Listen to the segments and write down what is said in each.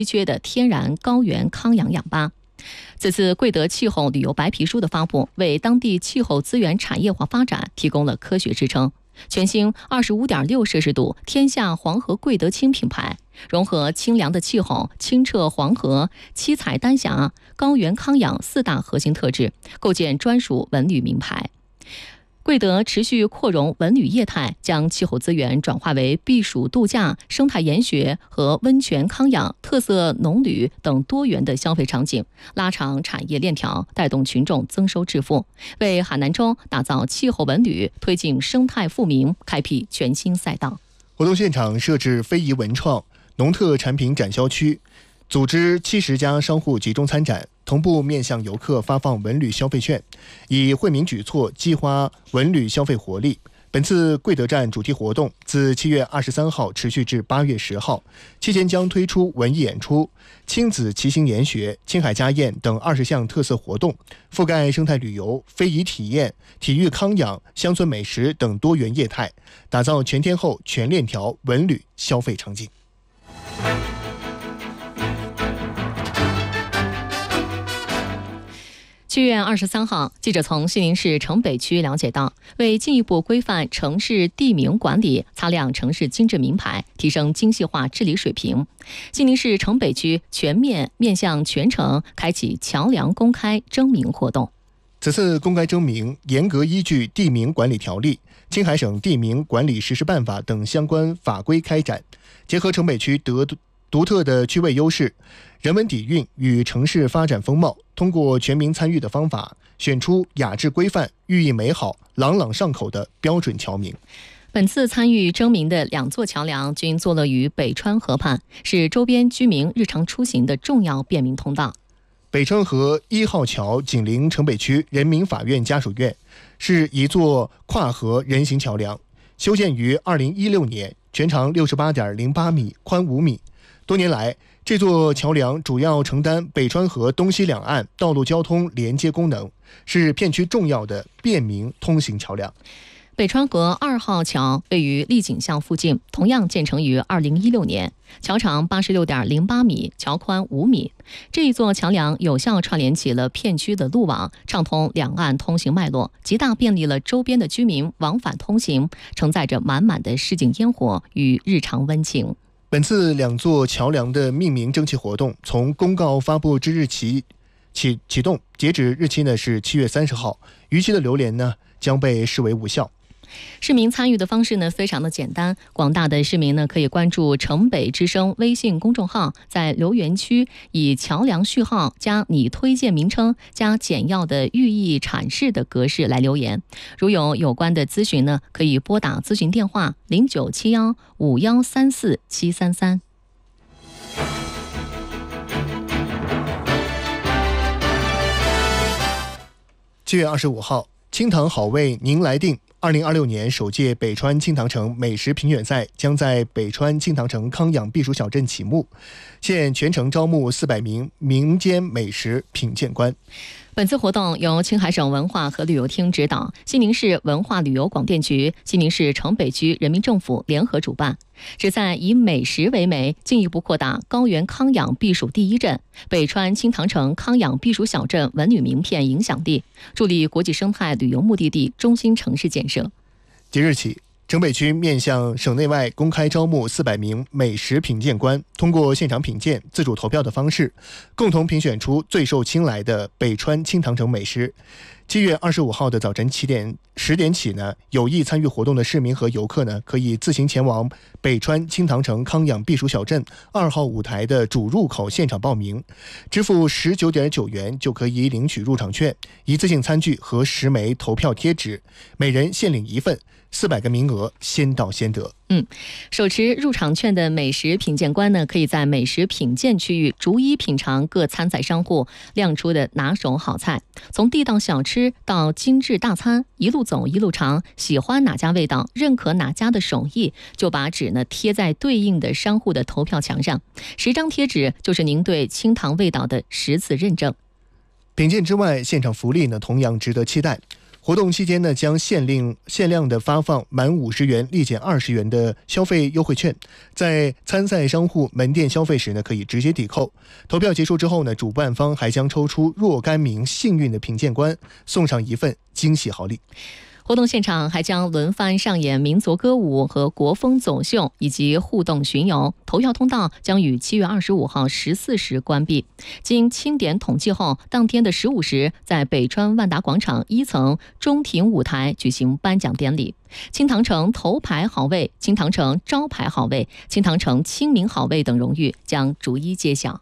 缺的天然高原康养氧吧。此次贵德气候旅游白皮书的发布，为当地气候资源产业化发展提供了科学支撑。全新25.6摄氏度天下黄河贵德清品牌，融合清凉的气候、清澈黄河、七彩丹霞、高原康养4大核心特质，构建专属文旅名牌。贵德持续扩容文旅业态，将气候资源转化为避暑度假、生态研学和温泉康养、特色农旅等多元的消费场景，拉长产业链条，带动群众增收致富，为海南州打造气候文旅、推进生态富民开辟全新赛道。 活动现场设置非遗文创、农特产品展销区，组织70家商户集中参展，同步面向游客发放文旅消费券，以惠民举措激发文旅消费活力。本次贵德站主题活动自7月23号持续至8月10号，期间将推出文艺演出、亲子骑行研学、青海家宴等20项特色活动，覆盖生态旅游、非遗体验、体育康养、乡村美食等多元业态，打造全天候全链条文旅消费场景。 7月23号，记者从西宁市城北区了解到，为进一步规范城市地名管理，擦亮城市精致名牌，提升精细化治理水平，西宁市城北区全面面向全城开启桥梁公开征名活动。 此次公开征名严格依据《地名管理条例》、青海省地名管理实施办法等相关法规开展，结合城北区独特的区位优势、人文底蕴与城市发展风貌，通过全民参与的方法，选出雅致规范、寓意美好、朗朗上口的标准桥名。 本次参与征名的2座桥梁均坐落于北川河畔，是周边居民日常出行的重要便民通道。 北川河1号桥紧邻城北区人民法院家属院，是一座跨河人行桥梁，修建于2016年，全长68.08米，宽5米。多年来，这座桥梁主要承担北川河东西两岸道路交通连接功能，是片区重要的便民通行桥梁。 北川河2号桥位于丽景巷附近，同样建成于2016年，桥长86.08米，桥宽5米。这一座桥梁有效串联起了片区的路网，畅通两岸通行脉络，极大便利了周边的居民往返通行，承载着满满的市井烟火与日常温情。 本次2座桥梁的命名征集活动从公告发布之日起启动，截止日期呢是7月30号，逾期的流连呢将被视为无效。 市民参与的方式呢非常的简单，广大的市民呢可以关注城北之声微信公众号，在留言区以桥梁序号加你推荐名称加简要的寓意阐释的格式来留言。如有关的咨询呢，可以拨打咨询电话09715134-733。 7月25号，清塘好味您来定2026年首届北川清塘城美食评选赛将在北川清塘城康养避暑小镇启幕，现全城招募400名民间美食品鉴官。 本次活动由青海省文化和旅游厅指导，西宁市文化旅游广电局、西宁市城北区人民政府联合主办，旨在以美食为媒，进一步扩大高原康养避暑第一镇北川清塘城康养避暑小镇文旅名片影响力，助力国际生态旅游目的地中心城市建设。 即日起，城北区面向省内外公开招募400名美食品鉴官，通过现场品鉴、自主投票的方式，共同评选出最受青睐的北川清塘城美食。7月25号的早晨10点起呢，有意参与活动的市民和游客呢，可以自行前往北川清塘城康养避暑小镇2号舞台的主入口现场报名，支付19.9元就可以领取入场券、一次性餐具和10枚投票贴纸，每人限领1份，400个名额先到先得。 手持入场券的美食品鉴官呢，可以在美食品鉴区域逐一品尝各参赛商户亮出的拿手好菜，从地道小吃到精致大餐，一路走一路尝，喜欢哪家味道，认可哪家的手艺，就把纸呢贴在对应的商户的投票墙上，10张贴纸就是您对清塘味道的10次认证。 品鉴之外，现场福利呢同样值得期待。 活动期间呢，将限量的发放满50元立减20元的消费优惠券，在参赛商户门店消费时呢，可以直接抵扣。投票结束之后呢，主办方还将抽出若干名幸运的评鉴官，送上一份惊喜好礼。 活动现场还将轮番上演民族歌舞和国风走秀，以及互动巡游。投票通道将于7月25号14时关闭。经清点统计后，当天的15时，在北川万达广场1层中庭舞台举行颁奖典礼。青塘城头牌好位、青塘城招牌好位、青塘城亲民好位等荣誉将逐一揭晓。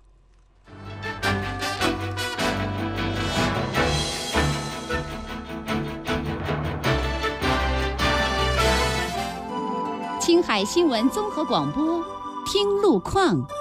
青海新闻综合广播，听路况。